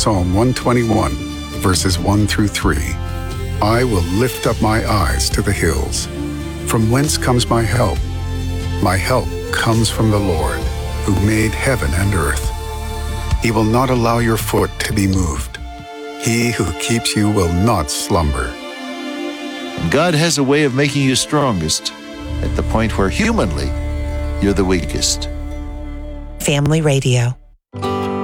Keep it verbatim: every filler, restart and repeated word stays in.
Psalm one twenty-one, verses one through three. I will lift up my eyes to the hills. From whence comes my help? My help comes from the Lord, who made heaven and earth. He will not allow your foot to be moved. He who keeps you will not slumber. God has a way of making you strongest at the point where humanly you're the weakest. Family Radio.